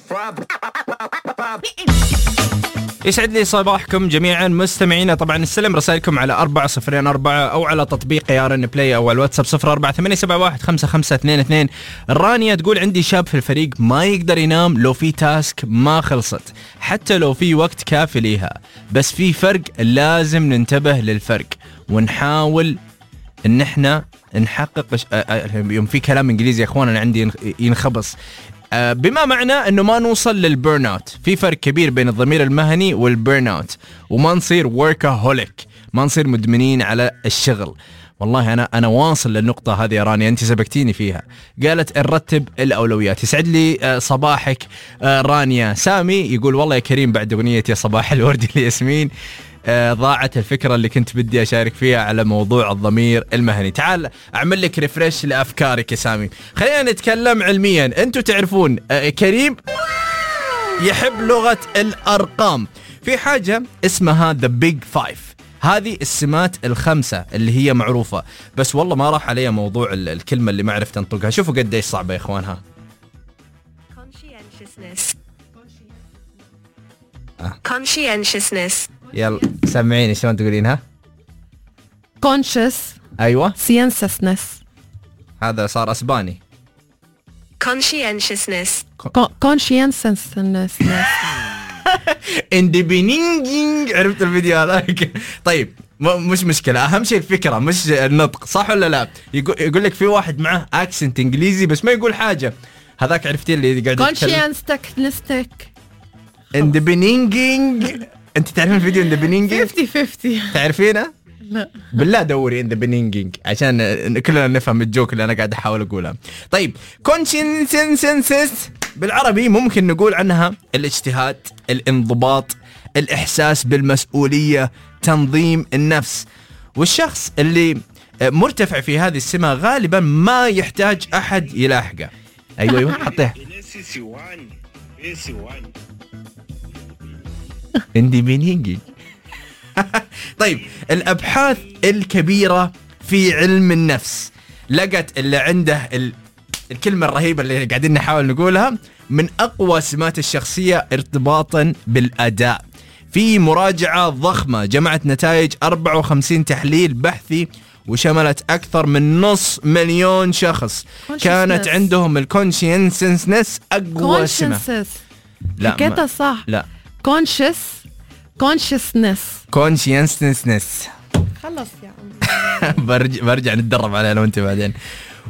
يسعد لي صباحكم جميعا مستمعينا. طبعا استلم رسائلكم على 4004 أو على تطبيق يارن بلاي أو الواتساب 0488715522. رانيا تقول عندي شاب في الفريق ما يقدر ينام لو في تاسك ما خلصت حتى لو في وقت كافي ليها، بس في فرق لازم ننتبه للفرق ونحاول ان احنا نحقق. يوم في كلام انجليزي يا اخوان انا عندي ينخبص، بما معنى انه ما نوصل للبيرن اوت. في فرق كبير بين الضمير المهني والبيرن اوت، وما نصير وركهوليك، ما نصير مدمنين على الشغل. والله انا واصل للنقطه هذه يا رانيا، انت سبقتيني فيها. قالت نرتب الاولويات. يسعد لي صباحك رانيا. سامي يقول والله يا كريم بعد اغنيه يا صباح الورد لياسمين ضاعت الفكرة اللي كنت بدي أشارك فيها على موضوع الضمير المهني. تعال أعمل لك ريفريش لأفكارك يا سامي. خلينا نتكلم علميا. أنتوا تعرفون كريم يحب لغة الأرقام. في حاجة اسمها The Big Five، هذه السمات الخمسة اللي هي معروفة، بس والله ما راح علي موضوع الكلمة اللي ما عرفت أنطقها. شوفوا قد إيش صعبة يا إخوانها. Conscientiousness. يلا سمعيني شلون تقولينها. conscious. أيوة consciousness. هذا صار أسباني. Conscientiousness. conscientiousness. اندبينينج. عرفت الفيديو هذاك؟ طيب مش مشكلة، أهم شيء الفكرة مش النطق، صح ولا لا؟ يقول لك في واحد معه أكسنت إنجليزي بس ما يقول حاجة. هذاك عرفتي اللي قاعد يتكلم conscientiousness. اندبينينج. أنت تعرفين الفيديو اندبينينج؟ 50-50. تعرفينه؟ لا بالله دوري اندبينينج عشان كلنا نفهم الجوك اللي أنا قاعد أحاول أقولها. طيب conscientiousness بالعربي ممكن نقول عنها الاجتهاد، الانضباط، الإحساس بالمسؤولية، تنظيم النفس. والشخص اللي مرتفع في هذه السمة غالبا ما يحتاج أحد يلاحقه. أيوة حطيها اندبينينج. طيب الأبحاث الكبيرة في علم النفس لقت اللي عنده الكلمة الرهيبة اللي قاعدين نحاول نقولها من أقوى سمات الشخصية ارتباطا بالأداء. في مراجعة ضخمة جمعت نتائج 54 تحليل بحثي وشملت أكثر من 500,000 شخص كانت عندهم الكونشينسنس أقوى سمة. لا حكيتها صح. لا consciousness. conscientiousness. خلص يا عم. برجع نتدرب عليها لو انت بعدين.